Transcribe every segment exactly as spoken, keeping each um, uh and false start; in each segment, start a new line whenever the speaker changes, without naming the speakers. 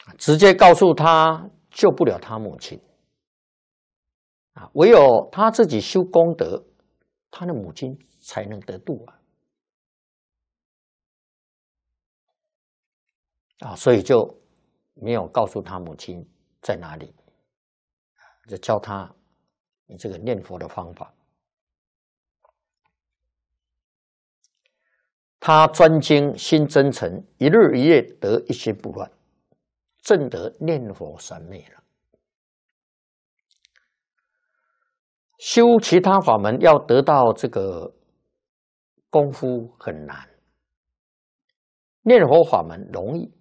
直接告诉他救不了他母亲啊，唯有他自己修功德，他的母亲才能得度啊！啊，所以就没有告诉他母亲在哪里，就教他你这个念佛的方法。他专精心真诚，一日一夜得一心不乱，证得念佛三昧了。修其他法门要得到这个功夫很难，念佛法门容易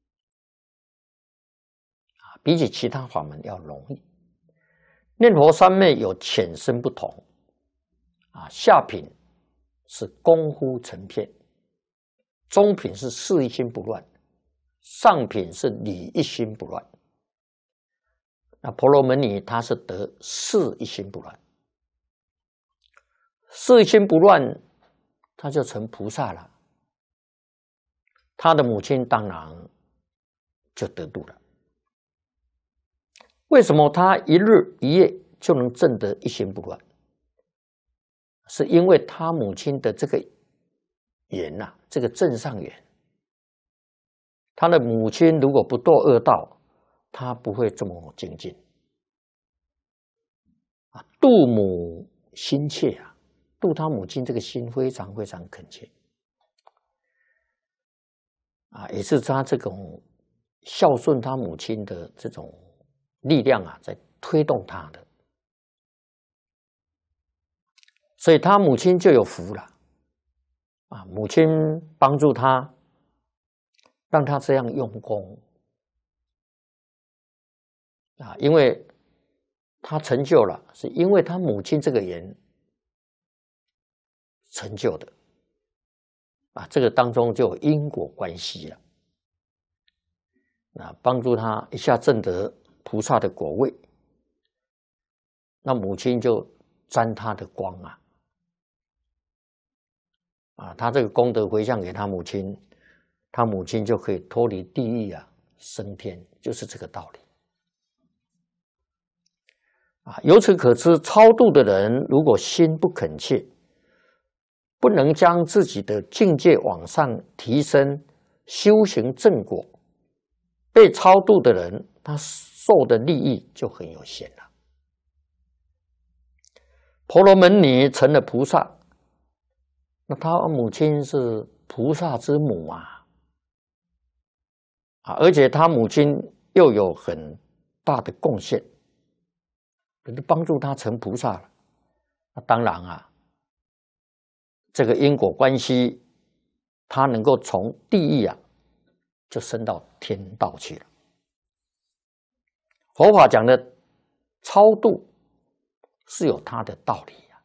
啊，比起其他法门要容易。念佛三昧有浅深不同啊，下品是功夫成片，中品是事一心不乱，上品是理一心不乱。那婆罗门女她是得事一心不乱，事一心不乱，她就成菩萨了。她的母亲当然就得度了。为什么她一日一夜就能证得一心不乱？是因为她母亲的这个缘呐、啊，这个正上缘。她的母亲如果不堕恶道，他不会这么精进啊！度母心切啊，度他母亲这个心非常非常恳切啊，也是他这种孝顺他母亲的这种力量啊，在推动他的，所以他母亲就有福了啊！母亲帮助他，让他这样用功。啊，因为他成就了，是因为他母亲这个缘成就的，啊，这个当中就有因果关系了。那帮助他一下证得菩萨的果位，那母亲就沾他的光啊，啊，他这个功德回向给他母亲，他母亲就可以脱离地狱啊，升天，就是这个道理。啊，由此可知，超度的人如果心不恳切，不能将自己的境界往上提升，修行正果，被超度的人，他受的利益就很有限了。婆罗门女成了菩萨，那她母亲是菩萨之母啊，啊，而且她母亲又有很大的贡献。帮助他成菩萨了，那当然啊，这个因果关系，他能够从地狱啊，就升到天道去了。佛法讲的超度是有它的道理啊。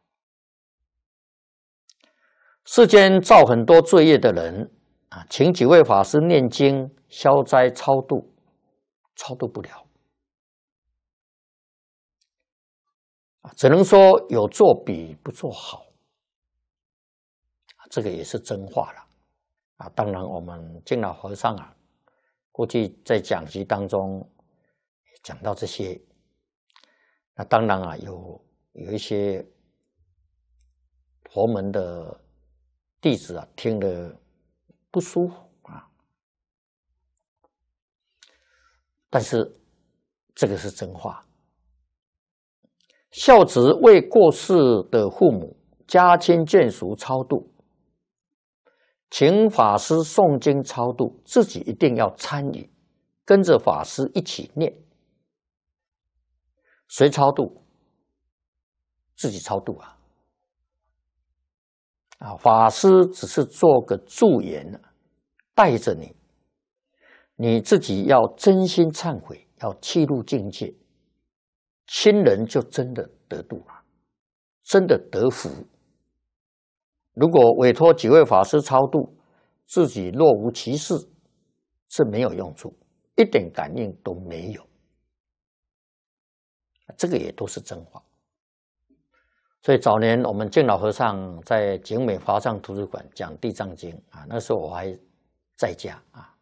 世间造很多罪业的人啊，请几位法师念经消灾超度，超度不了。只能说有做比不做好，这个也是真话了啊！当然，我们净老和尚啊，过去在讲集当中讲到这些，那当然啊，有有一些佛门的弟子啊，听了不舒服啊，但是这个是真话。孝子为过世的父母家亲眷属超度，请法师诵经超度，自己一定要参与，跟着法师一起念。谁超度？自己超度啊！啊，法师只是做个助言，带着你，你自己要真心忏悔，要契入境界。亲人就真的得度了，真的得福。如果委托几位法师超度，自己若无其事，是没有用处，一点感应都没有。这个也都是真话。所以早年我们净老和尚在景美华藏图书馆讲《地藏经》啊，那时候我还在家啊。